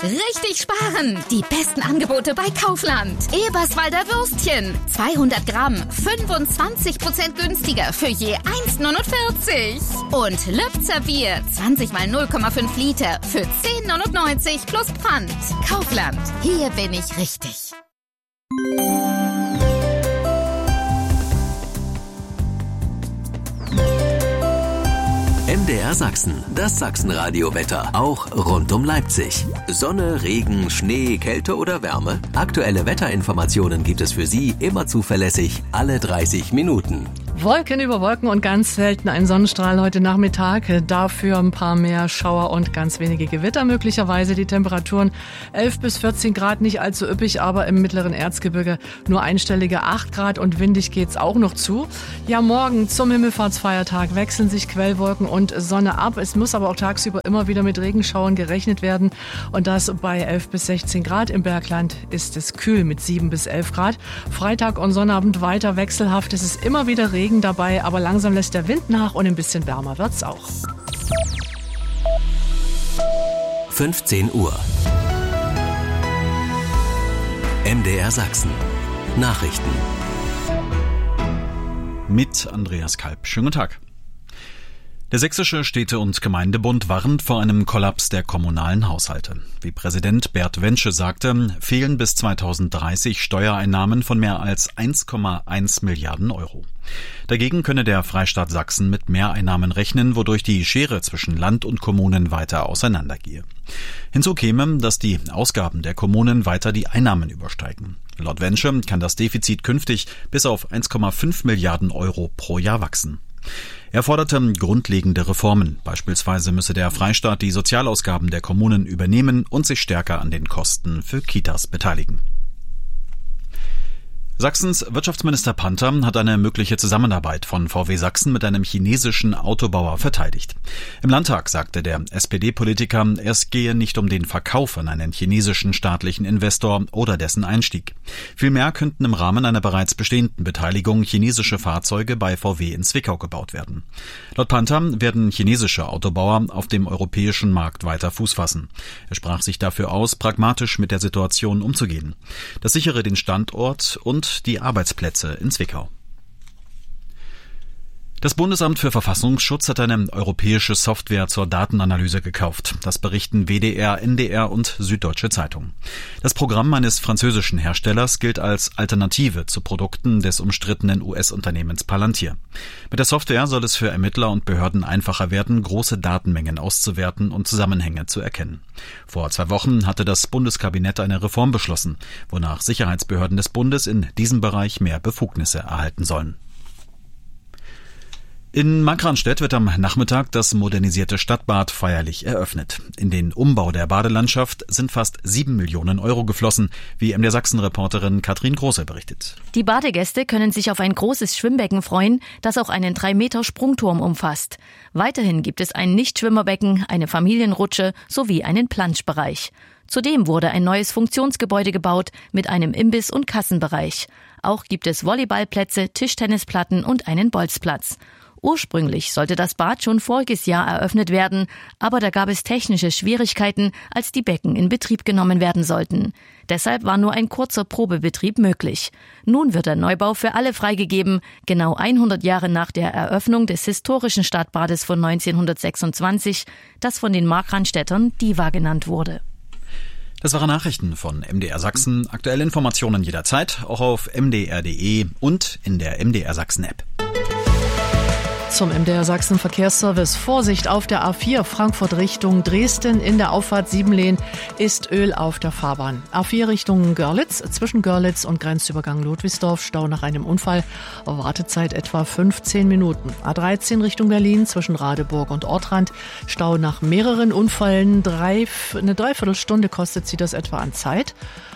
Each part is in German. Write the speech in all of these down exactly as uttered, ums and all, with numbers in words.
Richtig sparen! Die besten Angebote bei Kaufland. Eberswalder Würstchen. zweihundert Gramm, fünfundzwanzig Prozent günstiger für je eins Komma neunundvierzig. Und Lübzer Bier, zwanzig mal null Komma fünf Liter für zehn Komma neunundneunzig plus Pfand. Kaufland. Hier bin ich richtig. M D R Sachsen, das Sachsenradio-Wetter, auch rund um Leipzig. Sonne, Regen, Schnee, Kälte oder Wärme? Aktuelle Wetterinformationen gibt es für Sie immer zuverlässig, alle dreißig Minuten. Wolken über Wolken und ganz selten ein Sonnenstrahl heute Nachmittag. Dafür ein paar mehr Schauer und ganz wenige Gewitter möglicherweise. Die Temperaturen elf bis vierzehn Grad, nicht allzu üppig, aber im mittleren Erzgebirge nur einstellige acht Grad und windig geht's auch noch zu. Ja, morgen zum Himmelfahrtsfeiertag wechseln sich Quellwolken und Sonne ab. Es muss aber auch tagsüber immer wieder mit Regenschauern gerechnet werden und das bei elf bis sechzehn Grad. Im Bergland ist es kühl mit sieben bis elf Grad. Freitag und Sonnabend weiter wechselhaft. Es ist immer wieder Regen dabei, aber langsam lässt der Wind nach und ein bisschen wärmer wird's auch. fünfzehn Uhr. M D R Sachsen. Nachrichten. Mit Andreas Kalb. Schönen guten Tag. Der Sächsische Städte- und Gemeindebund warnt vor einem Kollaps der kommunalen Haushalte. Wie Präsident Bert Wensche sagte, fehlen bis zweitausenddreißig Steuereinnahmen von mehr als eins Komma eins Milliarden Euro. Dagegen könne der Freistaat Sachsen mit Mehreinnahmen rechnen, wodurch die Schere zwischen Land und Kommunen weiter auseinandergehe. Hinzu käme, dass die Ausgaben der Kommunen weiter die Einnahmen übersteigen. Laut Wensche kann das Defizit künftig bis auf eins Komma fünf Milliarden Euro pro Jahr wachsen. Er forderte grundlegende Reformen. Beispielsweise müsse der Freistaat die Sozialausgaben der Kommunen übernehmen und sich stärker an den Kosten für Kitas beteiligen. Sachsens Wirtschaftsminister Panther hat eine mögliche Zusammenarbeit von V W Sachsen mit einem chinesischen Autobauer verteidigt. Im Landtag sagte der S P D-Politiker, es gehe nicht um den Verkauf an einen chinesischen staatlichen Investor oder dessen Einstieg. Vielmehr könnten im Rahmen einer bereits bestehenden Beteiligung chinesische Fahrzeuge bei V W in Zwickau gebaut werden. Laut Panther werden chinesische Autobauer auf dem europäischen Markt weiter Fuß fassen. Er sprach sich dafür aus, pragmatisch mit der Situation umzugehen. Das sichere den Standort und die Arbeitsplätze in Zwickau. Das Bundesamt für Verfassungsschutz hat eine europäische Software zur Datenanalyse gekauft. Das berichten W D R, N D R und Süddeutsche Zeitung. Das Programm eines französischen Herstellers gilt als Alternative zu Produkten des umstrittenen U S-Unternehmens Palantir. Mit der Software soll es für Ermittler und Behörden einfacher werden, große Datenmengen auszuwerten und Zusammenhänge zu erkennen. Vor zwei Wochen hatte das Bundeskabinett eine Reform beschlossen, wonach Sicherheitsbehörden des Bundes in diesem Bereich mehr Befugnisse erhalten sollen. In Markranstädt wird am Nachmittag das modernisierte Stadtbad feierlich eröffnet. In den Umbau der Badelandschaft sind fast sieben Millionen Euro geflossen, wie M D R Sachsen-Reporterin Katrin Große berichtet. Die Badegäste können sich auf ein großes Schwimmbecken freuen, das auch einen drei Meter Sprungturm umfasst. Weiterhin gibt es ein Nichtschwimmerbecken, eine Familienrutsche sowie einen Planschbereich. Zudem wurde ein neues Funktionsgebäude gebaut mit einem Imbiss- und Kassenbereich. Auch gibt es Volleyballplätze, Tischtennisplatten und einen Bolzplatz. Ursprünglich sollte das Bad schon voriges Jahr eröffnet werden, aber da gab es technische Schwierigkeiten, als die Becken in Betrieb genommen werden sollten. Deshalb war nur ein kurzer Probebetrieb möglich. Nun wird der Neubau für alle freigegeben, genau hundert Jahre nach der Eröffnung des historischen Stadtbades von neunzehnhundertsechsundzwanzig, das von den Markranstädtern Diva genannt wurde. Das waren Nachrichten von M D R Sachsen. Aktuelle Informationen jederzeit, auch auf m d r punkt d e und in der M D R Sachsen App. Zum M D R Sachsen Verkehrsservice. Vorsicht auf der A vier Frankfurt Richtung Dresden. In der Auffahrt Siebenlehn ist Öl auf der Fahrbahn. A vier Richtung Görlitz. Zwischen Görlitz und Grenzübergang Ludwigsdorf Stau nach einem Unfall. Wartezeit etwa fünfzehn Minuten. A dreizehn Richtung Berlin. Zwischen Radeburg und Ortrand. Stau nach mehreren Unfällen. Drei, eine Dreiviertelstunde kostet sie das etwa an Zeit.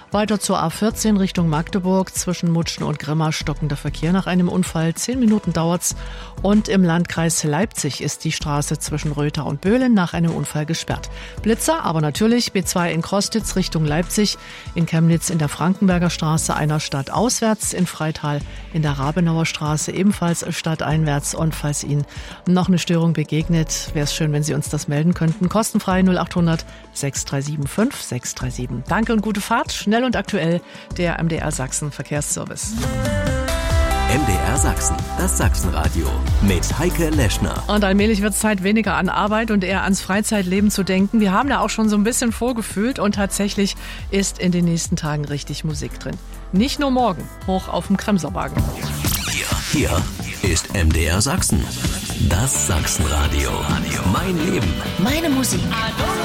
Weiter zur A vierzehn Richtung Magdeburg. Zwischen Mutschen und Grimma stockender Verkehr nach einem Unfall. Zehn Minuten dauert's. Und im Landkreis Leipzig ist die Straße zwischen Rötha und Böhlen nach einem Unfall gesperrt. Blitzer, aber natürlich B zwei in Krostitz Richtung Leipzig. In Chemnitz in der Frankenberger Straße einer Stadt auswärts. In Freital in der Rabenauer Straße ebenfalls stadteinwärts. Und falls Ihnen noch eine Störung begegnet, wäre es schön, wenn Sie uns das melden könnten. Kostenfrei null acht hundert sechs drei sieben fünf sechs drei sieben. Danke und gute Fahrt. Schnell und aktuell der M D R Sachsen Verkehrsservice. M D R Sachsen, das Sachsenradio mit Heike Leschner. Und allmählich wird es Zeit, weniger an Arbeit und eher ans Freizeitleben zu denken. Wir haben da auch schon so ein bisschen vorgefühlt und tatsächlich ist in den nächsten Tagen richtig Musik drin. Nicht nur morgen, hoch auf dem Kremserwagen. Hier, hier ist M D R Sachsen, das Sachsenradio. Mein Leben, Meine Musik.